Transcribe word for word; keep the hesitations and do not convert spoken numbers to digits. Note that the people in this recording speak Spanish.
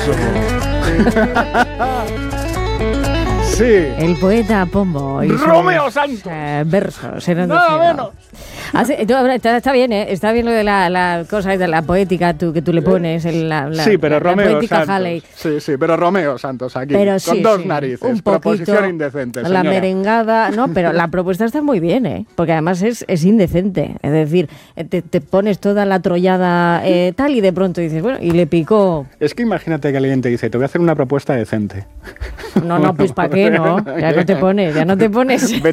Eso. Sí. El poeta Pombo. Y Romeo sus, Santos. Eh, versos. Eran Nada menos. Así, está, está bien, ¿eh? Está bien lo de la, la cosa de la poética tú, que tú le pones. El, la, la, sí, pero la, Romeo la poética Santos. Halley. Sí, sí, pero Romeo Santos aquí. Pero con sí, dos sí, narices. un poquito, Proposición indecente, señora. La merengada, no, pero la propuesta está muy bien, ¿eh? Porque además es, es indecente. Es decir, te, te pones toda la trollada eh, tal y de pronto dices, bueno, y le picó. Es que imagínate que alguien te dice, te voy a hacer una propuesta decente. No, no, pues ¿para qué, no? Ya no te pones, ya no te pones.